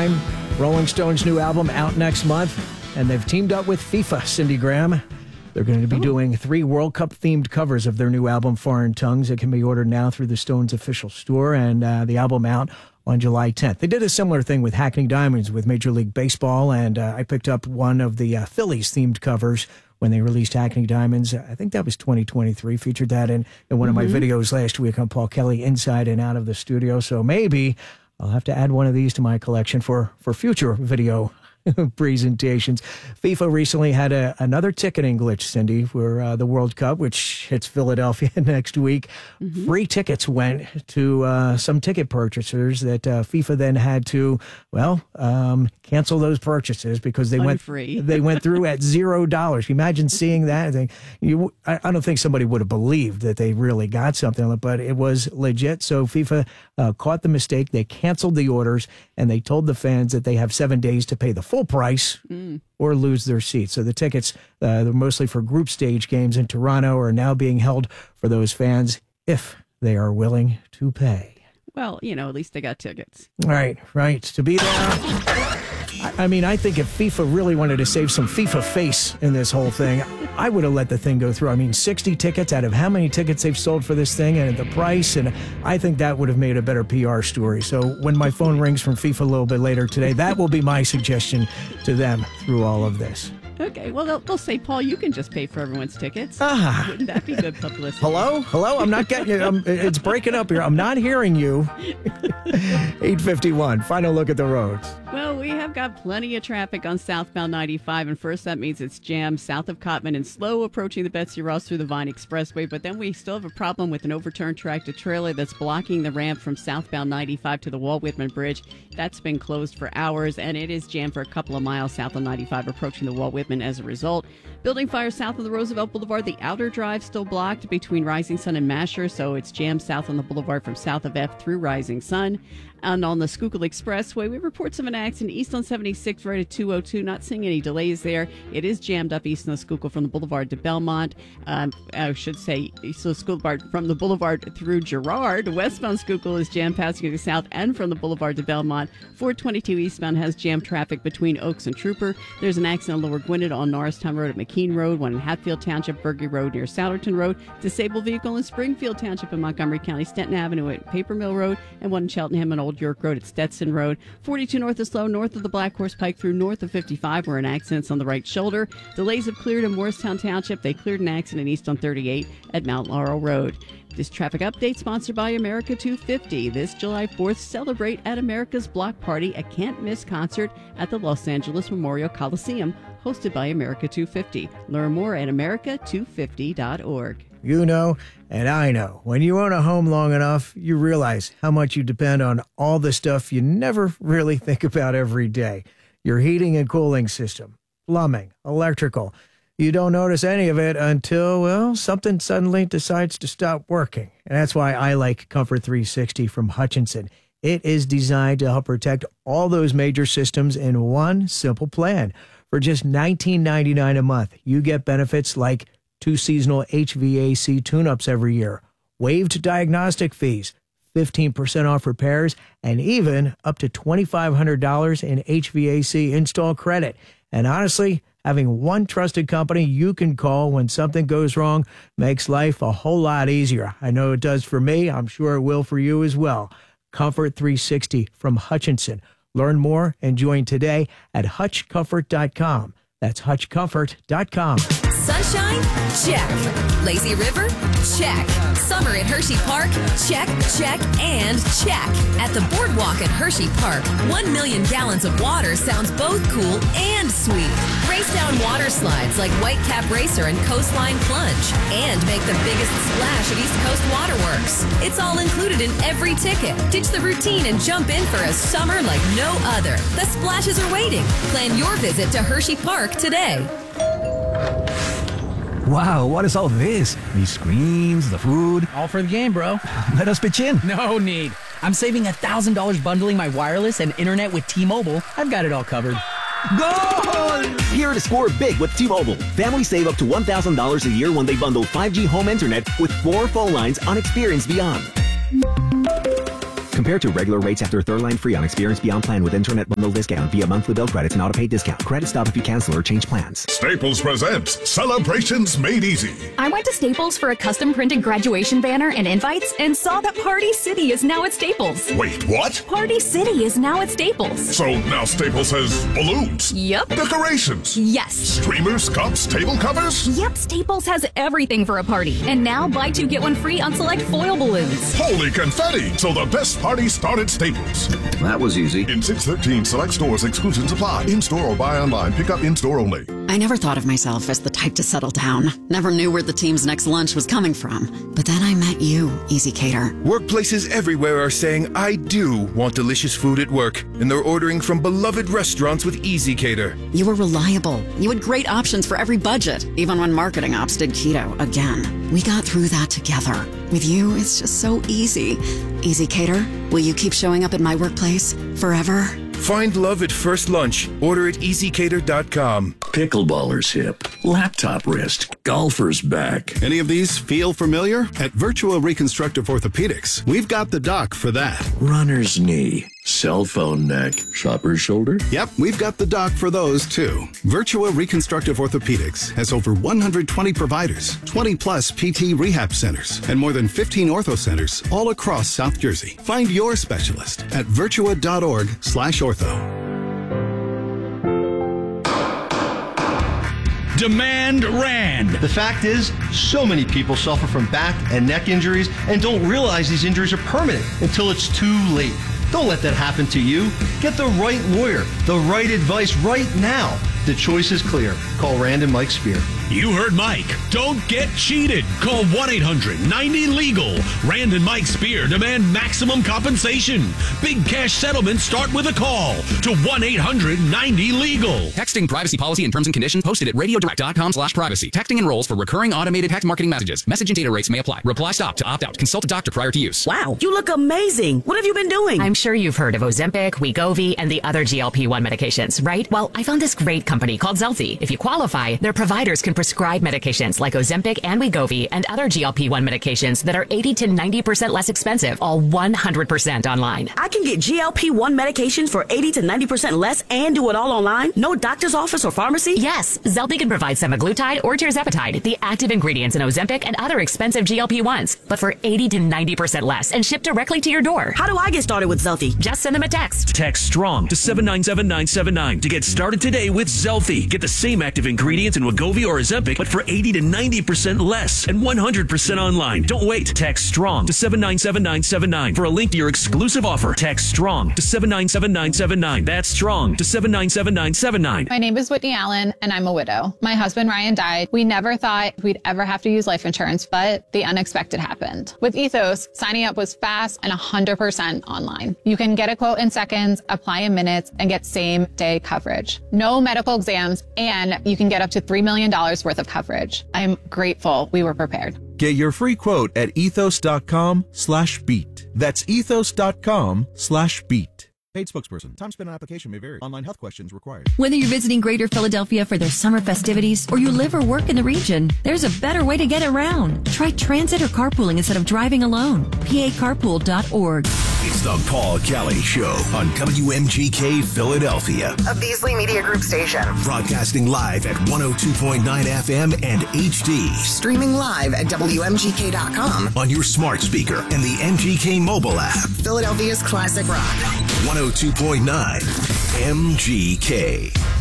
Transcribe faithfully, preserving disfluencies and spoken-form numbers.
Time, Rolling Stones' new album out next month, and they've teamed up with FIFA, Cindy Graham. They're going to be doing three World Cup-themed covers of their new album, Foreign Tongues. It can be ordered now through the Stones official store, and uh, the album out on July tenth. They did a similar thing with Hackney Diamonds with Major League Baseball, and uh, I picked up one of the uh, Phillies-themed covers when they released Hackney Diamonds. I think that was twenty twenty-three. Featured that in, in one mm-hmm. of my videos last week on Paul Kelly, Inside and Out of the Studio. So maybe I'll have to add one of these to my collection for, for future video presentations. FIFA recently had a, another ticketing glitch, Cindy, for uh, the World Cup, which hits Philadelphia next week. Mm-hmm. Free tickets went to uh, some ticket purchasers that uh, FIFA then had to, well, um, cancel those purchases because they Unfree. went they went through at zero dollars. Imagine seeing that. I think you, I, I don't think somebody would have believed that they really got something, but it was legit. So FIFA uh, caught the mistake. They canceled the orders, and they told the fans that they have seven days to pay the full price mm. or lose their seats. So the tickets, uh, they're mostly for group stage games in Toronto, are now being held for those fans if they are willing to pay. Well, you know, at least they got tickets. Right, right. To be there. I, I mean, I think if FIFA really wanted to save some FIFA face in this whole thing, I would have let the thing go through. I mean, sixty tickets out of how many tickets they've sold for this thing and the price, and I think that would have made a better P R story. So when my phone rings from FIFA a little bit later today, that will be my suggestion to them through all of this. Okay, well, they'll, they'll say, Paul, you can just pay for everyone's tickets. Ah. Wouldn't that be good publicity? Hello? Hello? I'm not getting you. I'm, it's breaking up here. I'm not hearing you. eight fifty-one. Final look at the roads. Well, we have got plenty of traffic on southbound ninety-five, and first that means it's jammed south of Cotman and slow approaching the Betsy Ross through the Vine Expressway, but then we still have a problem with an overturned tractor trailer that's blocking the ramp from southbound ninety-five to the Walt Whitman Bridge. That's been closed for hours, and it is jammed for a couple of miles south of ninety-five approaching the Walt Whitman as a result. Building fire south of the Roosevelt Boulevard. The outer drive still blocked between Rising Sun and Masher, so it's jammed south on the boulevard from south of F through Rising Sun. And on the Schuylkill Expressway, we have reports of an accident east on seventy-six right at two oh two. Not seeing any delays there. It is jammed up east on the Schuylkill from the Boulevard to Belmont. Um, I should say east on the Schuylkill from the Boulevard through Girard. Westbound Schuylkill is jammed passing to the south and from the Boulevard to Belmont. four twenty-two eastbound has jammed traffic between Oaks and Trooper. There's an accident on Lower Gwinnett on Norristown Road at McKean Road, one in Hatfield Township, Bergy Road near Souderton Road. Disabled vehicle in Springfield Township in Montgomery County, Stenton Avenue at Paper Mill Road, and one in Cheltenham and Old York Road at Stetson Road. forty-two north is slow north of the Black Horse Pike through north of fifty-five, where an accident's on the right shoulder. Delays have cleared in Morristown Township. They cleared an accident east on thirty-eight at Mount Laurel Road. This traffic update sponsored by America two fifty. This July fourth, celebrate at America's Block Party, a can't-miss concert at the Los Angeles Memorial Coliseum, hosted by America two fifty. Learn more at america two fifty dot org. You know, and I know, when you own a home long enough, you realize how much you depend on all the stuff you never really think about every day. Your heating and cooling system, plumbing, electrical. You don't notice any of it until, well, something suddenly decides to stop working. And that's why I like Comfort three sixty from Hutchinson. It is designed to help protect all those major systems in one simple plan. For just nineteen ninety-nine dollars a month, you get benefits like two seasonal H V A C tune-ups every year, waived diagnostic fees, fifteen percent off repairs, and even up to twenty-five hundred dollars in H V A C install credit. And honestly, having one trusted company you can call when something goes wrong makes life a whole lot easier. I know it does for me. I'm sure it will for you as well. Comfort three sixty from Hutchinson. Learn more and join today at hutch comfort dot com. That's hutch comfort dot com. Sunshine? Check. Lazy River? Check. Summer at Hershey Park? Check, check, and check. At the Boardwalk at Hershey Park, one million gallons of water sounds both cool and sweet. Race down water slides like Whitecap Racer and Coastline Plunge, and make the biggest splash at East Coast Waterworks. It's all included in every ticket. Ditch the routine and jump in for a summer like no other. The splashes are waiting. Plan your visit to Hershey Park today. Wow, what is all this? These screens, the food. All for the game, bro. Let us pitch in. No need. I'm saving one thousand dollars bundling my wireless and internet with T-Mobile. I've got it all covered. Goal! Here to score big with T-Mobile. Families save up to one thousand dollars a year when they bundle five G home internet with four phone lines on Experience Beyond. Compared to regular rates after third line free on Experience Beyond plan with internet bundle discount via monthly bill credits and auto-pay discount. Credit stop if you cancel or change plans. Staples presents Celebrations Made Easy. I went to Staples for a custom printed graduation banner and invites and saw that Party City is now at Staples. Wait, what? Party City is now at Staples. So now Staples has balloons? Yep. Decorations? Yes. Streamers, cups, table covers? Yep, Staples has everything for a party. And now buy two, get one free on select foil balloons. Holy confetti! So the best party started at Staples. That was easy. In six thirteen select stores, exclusions apply. In-store or buy online. Pick up in-store only. I never thought of myself as the type to settle down. Never knew where the team's next lunch was coming from. But then I met you, Easy Cater. Workplaces everywhere are saying, I do want delicious food at work. And they're ordering from beloved restaurants with Easy Cater. You were reliable. You had great options for every budget, even when marketing ops did keto again. We got through that together. With you, it's just so easy. Easy Cater, will you keep showing up at my workplace forever? Find love at first lunch. Order at easy cater dot com. Pickleballer's hip, laptop wrist, golfer's back. Any of these feel familiar? At Virtua Reconstructive Orthopedics, we've got the doc for that. Runner's knee, cell phone neck, shopper's shoulder. Yep, we've got the doc for those too. Virtua Reconstructive Orthopedics has over one hundred twenty providers, twenty plus P T rehab centers, and more than fifteen ortho centers all across South Jersey. Find your specialist at virtua dot org slash ortho. Demand Rand. The fact is, so many people suffer from back and neck injuries and don't realize these injuries are permanent until it's too late. Don't let that happen to you. Get the right lawyer, the right advice right now. The choice is clear. Call Rand and Mike Spear. You heard Mike. Don't get cheated. Call one eight hundred ninety legal. Rand and Mike Spear demand maximum compensation. Big cash settlements start with a call to one eight hundred ninety legal. Texting privacy policy and terms and conditions posted at radiodirect.com slash privacy. Texting enrolls for recurring automated text marketing messages. Message and data rates may apply. Reply stop to opt out. Consult a doctor prior to use. Wow, you look amazing. What have you been doing? I'm sure you've heard of Ozempic, Wegovy, and the other G L P one medications, right? Well, I found this great company called Zelty. If you qualify, their providers can prescribe medications like Ozempic and Wegovy and other G L P one medications that are eighty to ninety percent less expensive, all one hundred percent online. I can get G L P one medications for eighty to ninety percent less and do it all online? No doctor's office or pharmacy? Yes, Zelty can provide semaglutide or tirzepatide, the active ingredients in Ozempic and other expensive G L P ones, but for eighty to ninety percent less and shipped directly to your door. How do I get started with Zelty? Just send them a text. Text STRONG to seven nine seven nine seven nine to get started today with Zelty. Get the same active ingredients in Wegovy or Ozempic, but for eighty to ninety percent less and one hundred percent online. Don't wait. Text STRONG to seven nine seven nine seven nine for a link to your exclusive offer. Text STRONG to seven nine seven nine seven nine. That's STRONG to seven nine seven nine seven nine. My name is Whitney Allen, and I'm a widow. My husband, Ryan, died. We never thought we'd ever have to use life insurance, but the unexpected happened. With Ethos, signing up was fast and one hundred percent online. You can get a quote in seconds, apply in minutes, and get same-day coverage. No medical exams, and you can get up to three million dollars worth of coverage. I'm grateful we were prepared. Get your free quote at ethos.com slash beat. That's ethos.com slash beat. Paid spokesperson. Time spent on application may vary. Online health questions required. Whether you're visiting Greater Philadelphia for their summer festivities or you live or work in the region, there's a better way to get around. Try transit or carpooling instead of driving alone. P A carpool dot org. It's the Paul Kelly Show on W M G K Philadelphia, a Beasley Media Group station. Broadcasting live at one oh two point nine F M and H D. Streaming live at W M G K dot com. On your smart speaker and the M G K mobile app. Philadelphia's classic rock. one oh two point nine M G K.